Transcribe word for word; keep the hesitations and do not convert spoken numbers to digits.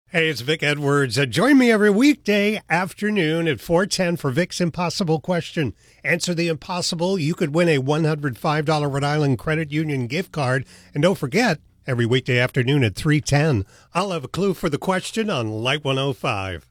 Hey, it's Vic Edwards. Uh, join me every weekday afternoon at four ten for Vic's Impossible Question. Answer the impossible. You could win a one hundred five dollars Rhode Island Credit Union gift card. And don't forget, every weekday afternoon at three ten, I'll have a clue for the question on Light one oh five.